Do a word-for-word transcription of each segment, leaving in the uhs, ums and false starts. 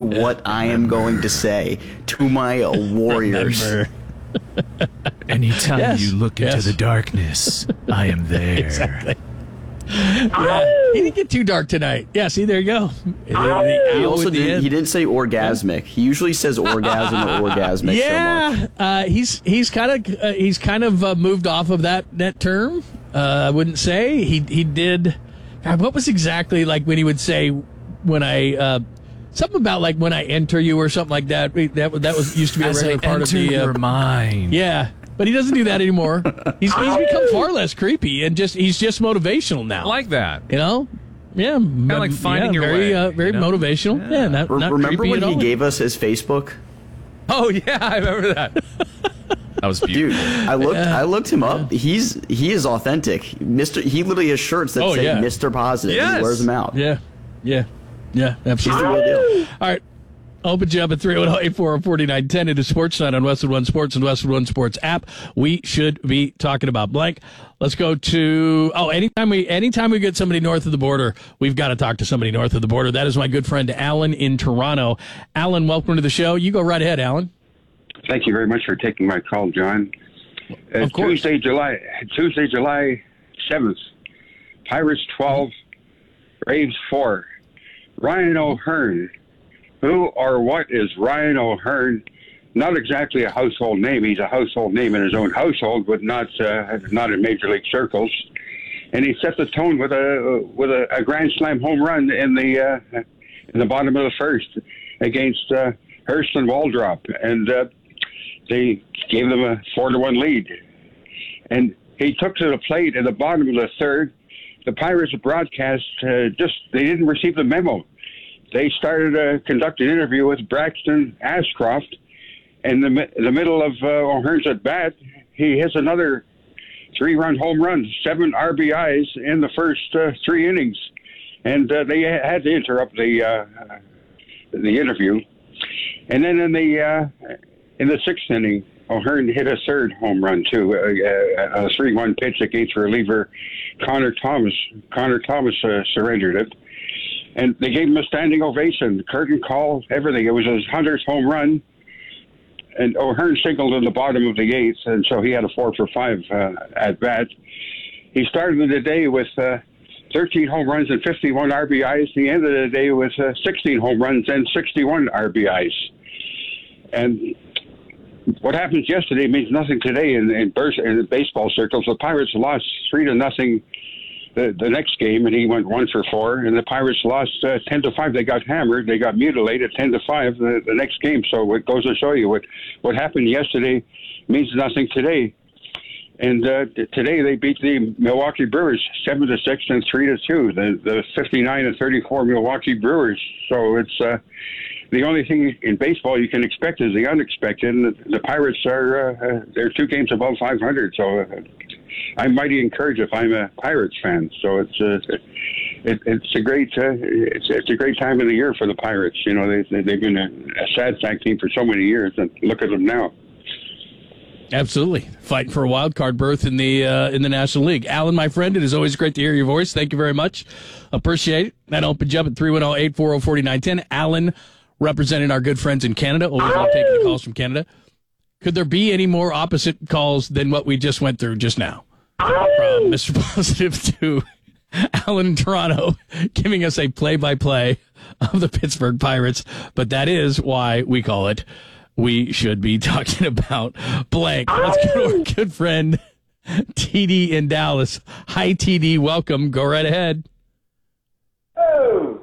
what I am going to say to my Warriors. Remember. Anytime Yes, you look into yes. the darkness, I am there. Exactly. Yeah, he didn't get too dark tonight. Yeah, see, there you go. The, the He owl also at the didn't, end. he didn't say orgasmic. He usually says orgasm or orgasmic so Yeah, much. uh, he's he's kind of uh, he's kind of uh, moved off of that that term. Uh, I wouldn't say he he did. God, what was exactly like when he would say when I uh, something about like when I enter you or something like that. That was- that was used to be a As I regular part of enter the uh, your mind. yeah. But he doesn't do that anymore. He's he's become far less creepy and just he's just motivational now. I like that. You know? Yeah. Kind like finding your very, way, Uh, very you know? motivational. Yeah, not, Re- not Remember creepy when at he all. gave us his Facebook? Oh, yeah, I remember that. That was Dude, beautiful. I looked I looked him up. He's he is authentic. Mister He literally has shirts that Oh, say yeah. Mister Positive. Yes. He wears them out. Yeah. Yeah. Yeah, He's absolutely. the real deal. All right. Open you up at three one zero, eight four zero, four nine one zero. It is Sports Night on Westwood One Sports and Westwood One Sports app. We should be talking about blank. Let's go to, oh, anytime we anytime we get somebody north of the border, we've got to talk to somebody north of the border. That is my good friend Alan in Toronto. Alan, welcome to the show. You go right ahead, Alan. Thank you very much for taking my call, John. Uh, Of course. Tuesday, July Tuesday, July seventh. Pirates twelve, Braves four. Ryan O'Hearn. Who or what is Ryan O'Hearn? Not exactly a household name. He's a household name in his own household, but not uh, not in major league circles. And he set the tone with a with a, a grand slam home run in the uh, in the bottom of the first against uh, Hurston Waldrop, and uh, they gave them a four to one lead. And he took to the plate at the bottom of the third. The Pirates broadcast uh, just they didn't receive the memo. They started to conduct an interview with Braxton Ashcroft. In the, mi- the middle of uh, O'Hearn's at bat, he hits another three-run home run, seven R B Is in the first uh, three innings, and uh, they had to interrupt the uh, the interview. And then in the uh, in the sixth inning, O'Hearn hit a third home run too, a, a three-one pitch against reliever Connor Thomas. Connor Thomas uh, surrendered it. And they gave him a standing ovation, curtain call, everything. It was his hundredth home run. And O'Hearn singled in the bottom of the eighth, and so he had a four for five uh, at bat. He started the day with uh, thirteen home runs and fifty-one R B Is. He ended the day with uh, sixteen home runs and sixty-one R B Is. And what happens yesterday means nothing today in, in, burs- in baseball circles. The Pirates lost three to nothing. The, the next game, and he went one for four, and the Pirates lost uh, ten to five. They got hammered. They got mutilated ten to five the, the next game. So it goes to show you what, what happened yesterday means nothing today. And uh, t- today they beat the Milwaukee Brewers seven to six and three to two. The the fifty-nine and thirty-four Milwaukee Brewers. So it's uh, the only thing in baseball you can expect is the unexpected. And the, the Pirates are uh, uh, they're two games above five hundred. So. Uh, I'm mighty encouraged if I'm a Pirates fan. So it's uh, it, it's a great uh, it's, it's a great time of the year for the Pirates. You know, they, they they've been a, a sad sack team for so many years, and look at them now. Absolutely. Fighting for a wild card berth in the uh, in the National League. Alan, my friend, it is always great to hear your voice. Thank you very much. Appreciate it. That opens you up at three one zero, eight four zero, four nine one zero. Alan, representing our good friends in Canada. Always love taking the calls from Canada. Could there be any more opposite calls than what we just went through just now? From Mister Positive to Alan in Toronto, giving us a play-by-play of the Pittsburgh Pirates. But that is why we call it We Should Be Talking About Blank. Let's go to our good friend T D in Dallas. Hi, T D. Welcome. Go right ahead. Oh.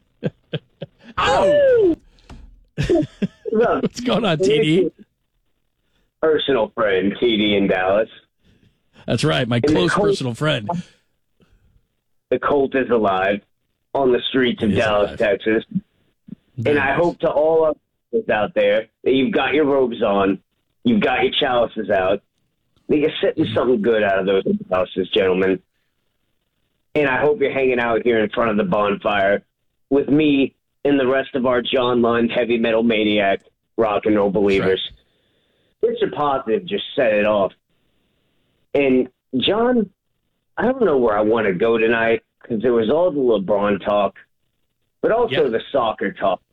Oh! What's going on, T D? Personal friend, T D in Dallas. That's right, my close personal friend. The Colt is alive on the streets of Dallas, alive. Texas. And I hope to all of us out there that you've got your robes on, you've got your chalices out, that you're sitting something good out of those houses, gentlemen. And I hope you're hanging out here in front of the bonfire with me and the rest of our John Lund heavy metal maniac rock and roll believers. Mister Positive just set it off. And, John, I don't know where I want to go tonight because there was all the LeBron talk, but also Yeah. the soccer talk.